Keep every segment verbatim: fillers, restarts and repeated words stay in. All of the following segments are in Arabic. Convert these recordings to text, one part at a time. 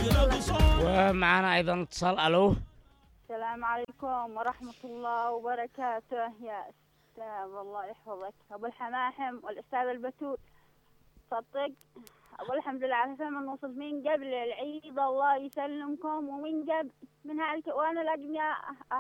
ومعنا أيضا اتصال. ألو. السلام عليكم ورحمة الله وبركاته يا أستاذ، الله يحفظك أبو الحماحم والأستاذ البتول. صدق أقول الحمد لله على سلامة نوصل من قبل العيد، الله يسلمكم. ومن قبل من هالكوان الأجمياء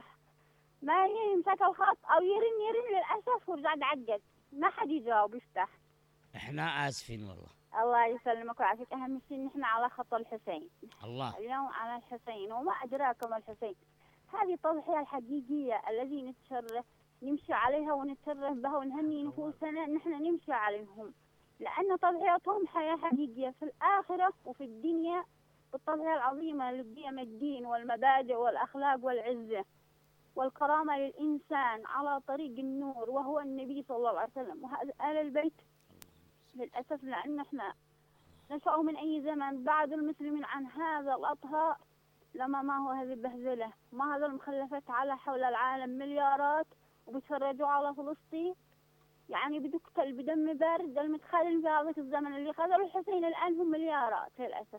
ما يمسك الخط أو يرن يرن للأسف ورجع عقد ما حد يجاوب يفتح. إحنا آسفين والله. الله يسلمك ويعافيك. أهم شيء إن إحنا على خط الحسين. الله. اليوم على الحسين وما أدراكم الحسين. هذه التضحية الحقيقية الذي نتشرف نمشي عليها ونتشرف بها ونهني نفوسنا إن إحنا نمشي عليهم، لأن تضحيتهم حياة حقيقية في الآخرة وفي الدنيا. التضحية العظيمة لقيم الدين والمبادئ والأخلاق والعزة والكرامة للإنسان على طريق النور وهو النبي صلى الله عليه وسلم وهذا آل البيت. للأسف لأن إحنا نشأوا من أي زمن بعد المسلمين عن هذا الأطهار لما ما هو هذه البهذلة، ما هذا المخلفات على حول العالم مليارات وبيتفرجوا على فلسطين يعني بدك بدم بارد. المتخيل في هذا الزمن اللي خذوا الحسين الآن هم مليارات للأسف.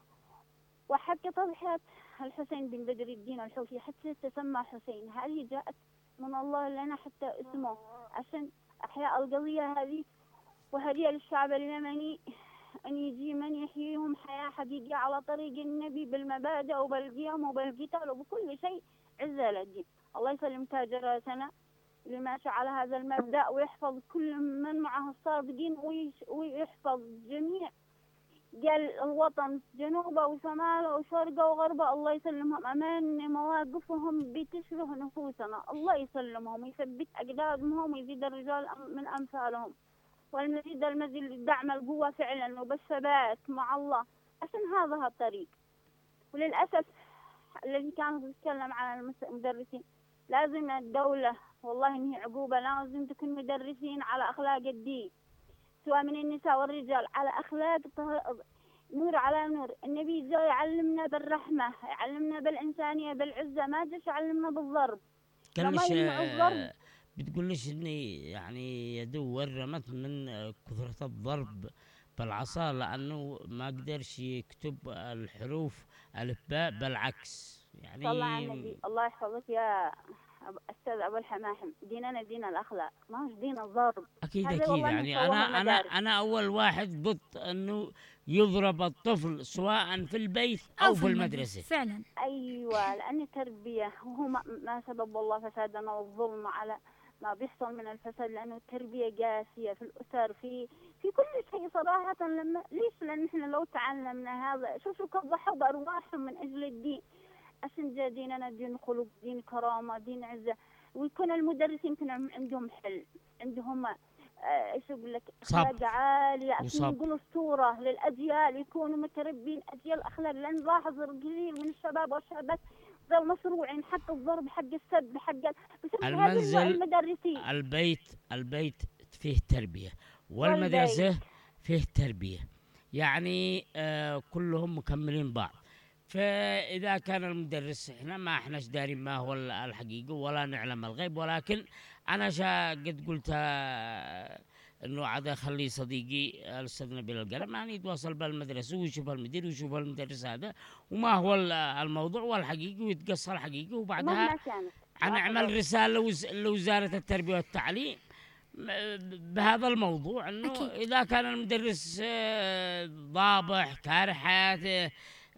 وحتى تضحية الحسين بن بدر الدين الحوثي حتى تسمى حسين هذه جاءت من الله لنا حتى اسمه عشان أحياء القضية هذه، وهدية للشعب اليمني أن يجي من يحييهم حياة حقيقية على طريق النبي بالمبادئ وبالقيم وبالقتال وبكل شيء عزة للدين. الله يسلم تاج راسنا اللي ماشي على هذا المبدأ ويحفظ كل من معه الصادقين ويحفظ جميع قال الوطن جنوبه وشماله وشرقه وغربه. الله يسلمهم أمان مواقفهم بتشبه نفوسنا. الله يسلمهم ويثبت أقدامهم ويزيد الرجال من أمثالهم والمزيد المزيد دعم القوة فعلا وبالثبات مع الله عشان هذا الطريق. وللأسف الذي كان يتكلم عن المدرسين لازم الدولة والله إنها عقوبة لازم تكون مدرسين على أخلاق الدين سواء من النساء والرجال على أخلاق نور على نور. النبي جاء يعلمنا بالرحمة يعلمنا بالإنسانية بالعزة ما جاش يعلمنا بالضرب. كلش بتقولش إني يعني يدو ورمت من كثرة الضرب بالعصا لأنه ما قدرش يكتب الحروف ألف باء بالعكس يعني. صلى على النبي. الله يحفظك يا أستاذ أبو الحماحم. ديننا دين الأخلاق ما هوش دين الضرب. أكيد أكيد يعني أنا أنا أنا أول واحد ضد إنه يضرب الطفل سواء في البيت أو, أو في المدرسة فعلا. أيوة لأن التربية وهو ما سبب الله فسادنا والظلم على ما بيحصل من الفساد لأنه التربية قاسية في الأسر في في كل شيء صراحة. لما ليش؟ لأن إحنا لو تعلمنا هذا شوفوا كيف ضحوا بأرواحهم من أجل الدين عشان جا ديننا دين خلق دين كرامة دين عزة. ويكون المدرسين يكون عندهم حل عندهم ايش اقول لك اخلاق عاليه عشان يقولوا الصوره للاجيال يكونوا متربين اجيال اخلاق. لان نلاحظ كثير من الشباب والشابات ذو مشروعين حق الضرب حق السب حق المنزل المدرسين. البيت البيت فيه تربيه والمدرسه والبيت فيه تربيه يعني آه كلهم مكملين بعض. فإذا كان المدرس إحنا ما إحناش دارين ما هو الحقيقة ولا نعلم الغيب، ولكن أنا شا قد قلت إنه عاد أخلي صديقي الأستاذ نبيل القلم يعني يتواصل بالمدرسة ويشوف المدير ويشوف المدرس هذا وما هو الموضوع والحقيقة ويتقص الحقيقة وبعدها هنعمل رسالة لوزارة التربية والتعليم بهذا الموضوع إنه أكيد. إذا كان المدرس ضابح كاره حياته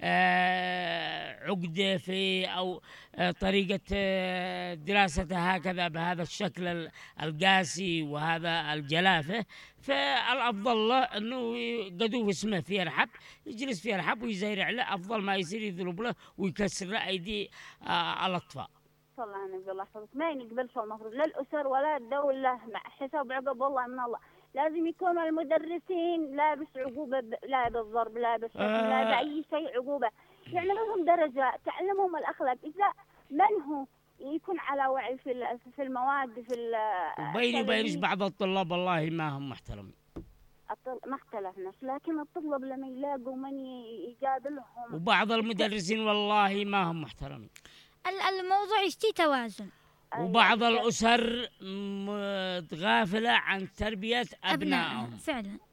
آه عقدة في أو آه طريقة آه دراسته هكذا بهذا الشكل القاسي وهذا الجلافة، فالأفضل له أنه قدوه اسمه في رحب يجلس في رحب ويزير له أفضل ما يصير يضرب له ويكسر له أيدي آه الأطفال. صلى الله عليه وسلم. ما يقبلش المفروض لا الأسر ولا الدولة مع حساب عقب والله من الله. لازم يكونوا المدرسين لا بس عقوبة ب... لا بالضرب لا بالشتم آه. لا بأي شيء عقوبة. يعملوا لهم درجات تعلمهم الأخلاق. إذا من هو يكون على وعي في في المواد في وبيني وبينش بعض الطلاب والله ما هم محترمين. الطل... ما اختلفناش لكن الطلاب لما يلاقوا من يقابلهم وبعض المدرسين والله ما هم محترمين. الموضوع يشتي توازن. وبعض الأسر غافلة عن تربية أبنائهم فعلا.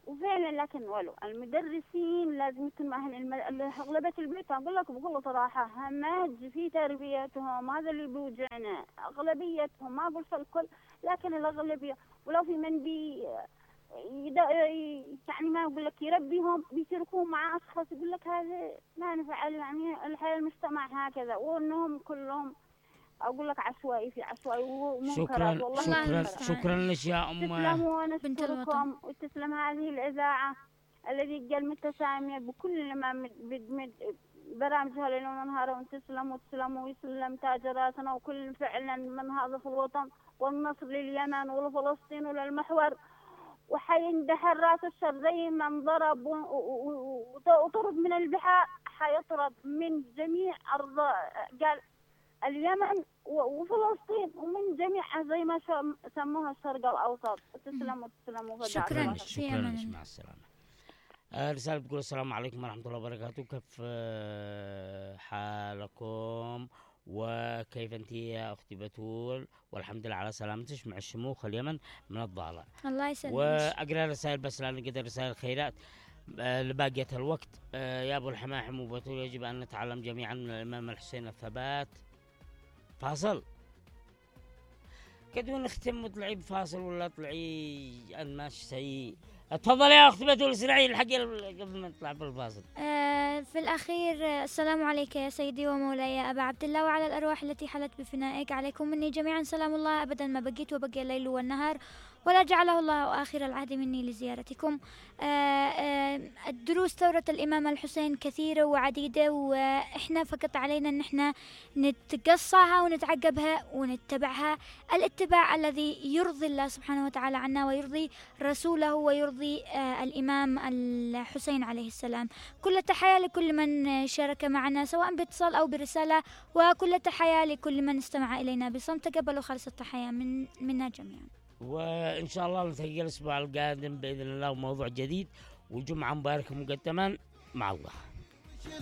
وفعلا لكن ولو المدرسين لازم يكون معهم الم... أغلبية البيت أقول لك بكل صراحة هماج في تربيتهم، هذا اللي بيوجعنا. أغلبيتهم، ما أقول في الكل لكن الأغلبية. ولو في من بي يد... يعني ما أقول لك يربيهم بيشاركون مع أشخاص يقول لك هذا ما نفعل، يعني الحياة المجتمع هكذا، وأنهم كلهم أقول لك عشوائي في عشوائي ومنكرات. شكرا شكرا شكرا لك يا أم تسلموا ونشكركم، وتسلم هذه الإذاعة الذي قال متسامية بكل ما بدمج برامجها ليل ونهار. وتسلموا وتسلموا ويسلم تاج راسنا وكل فعلا من هذا في الوطن، والنصر لليمن ولفلسطين وللمحور، وحيندحر راس الشر زي ما انضرب وطرد من البحار، حيطرد من جميع أرض قال اليمن وفلسطين ومن جميع زي ما سموها الشرق الأوسط. تسلموا تسلموا. شكرا شكرا مع السلامة. آه رسالة بتقول السلام عليكم ورحمة الله وبركاته، كيف آه حالكم وكيف أنت يا أختي بتول؟ والحمد لله على سلامتك مع الشموخ اليمن من الضالة. الله يسلمك. وأقرأ رسائل بس لا نقدر رسائل خيرات آه لباقية الوقت. آه يا أبو الحماحم وبتول، يجب أن نتعلم جميعا من الإمام الحسين الثبات. فاصل كدو نختم وطلعي بفاصل ولا طلعي الماشي سيء. اتفضل يا اخت بتول اسرعي الحقي قبل ما نطلع بالفاصل. آه في الاخير السلام عليك يا سيدي ومولاي يا ابا عبد الله، وعلى الارواح التي حلت بفنائك. عليكم مني جميعا سلام الله ابدا ما بقيت وبقي الليل والنهار، ولا جعله الله آخر العهد مني لزيارتكم. آآ آآ الدروس ثورة الإمام الحسين كثيرة وعديدة، وإحنا فقط علينا أن إحنا نتقصاها ونتعقبها ونتبعها الاتباع الذي يرضي الله سبحانه وتعالى عنا ويرضي رسوله ويرضي الإمام الحسين عليه السلام. كل تحية لكل من شارك معنا سواء باتصال أو برسالة، وكل تحية لكل من استمع إلينا بصمت. تقبلوا خالص التحية من منا جميعا، وإن شاء الله نلتقي الأسبوع القادم بإذن الله وموضوع جديد وجمعة مباركة مقدما مع الله.